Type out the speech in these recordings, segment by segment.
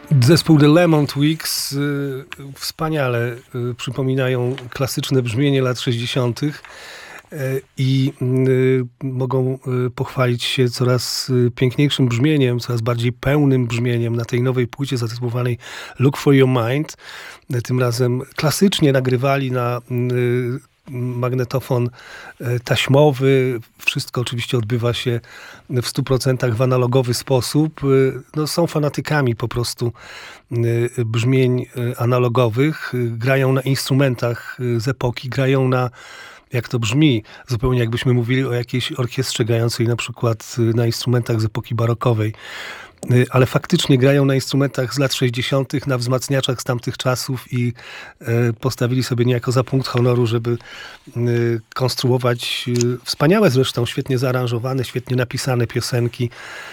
Zespół The Lemon Twigs wspaniale przypominają klasyczne brzmienie lat 60. I mogą pochwalić się coraz piękniejszym brzmieniem, coraz bardziej pełnym brzmieniem na tej nowej płycie zatytułowanej Look for Your Mind. Tym razem klasycznie nagrywali na magnetofon taśmowy. Wszystko oczywiście odbywa się w 100% w analogowy sposób. No, są fanatykami po prostu brzmień analogowych. Grają na instrumentach z epoki, grają na, jak to brzmi, zupełnie jakbyśmy mówili o jakiejś orkiestrze grającej na przykład na instrumentach z epoki barokowej. Ale faktycznie grają na instrumentach z lat 60., na wzmacniaczach z tamtych czasów i postawili sobie niejako za punkt honoru, żeby konstruować wspaniałe zresztą, świetnie zaaranżowane, świetnie napisane piosenki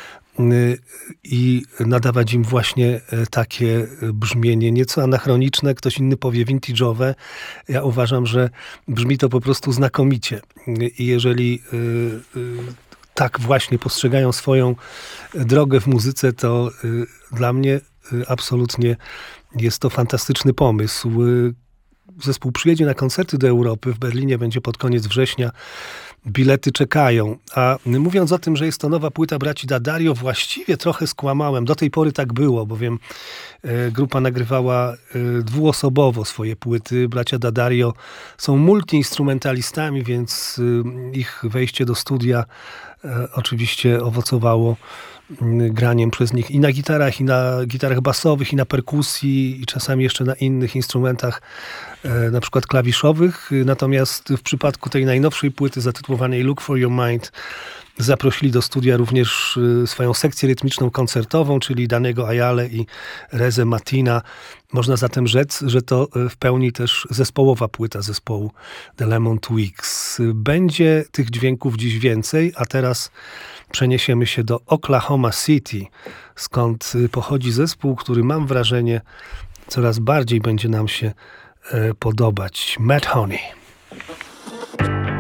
i nadawać im właśnie takie brzmienie, nieco anachroniczne, ktoś inny powie vintage'owe. Ja uważam, że brzmi to po prostu znakomicie. I jeżeli tak właśnie postrzegają swoją drogę w muzyce, to dla mnie absolutnie jest to fantastyczny pomysł. Zespół przyjedzie na koncerty do Europy. W Berlinie będzie pod koniec września. Bilety czekają. A mówiąc o tym, że jest to nowa płyta braci D'Addario, właściwie trochę skłamałem. Do tej pory tak było, bowiem grupa nagrywała dwuosobowo swoje płyty. Bracia D'Addario są multiinstrumentalistami, więc ich wejście do studia oczywiście owocowało graniem przez nich i na gitarach basowych, i na perkusji, i czasami jeszcze na innych instrumentach, na przykład klawiszowych. Natomiast w przypadku tej najnowszej płyty zatytułowanej Look for Your Mind zaprosili do studia również swoją sekcję rytmiczną koncertową, czyli Daniego Ayale i Rezę Matina. Można zatem rzec, że to w pełni też zespołowa płyta zespołu The Lemon Twigs. Będzie tych dźwięków dziś więcej, a teraz przeniesiemy się do Oklahoma City, skąd pochodzi zespół, który mam wrażenie coraz bardziej będzie nam się podobać. Mad Honey.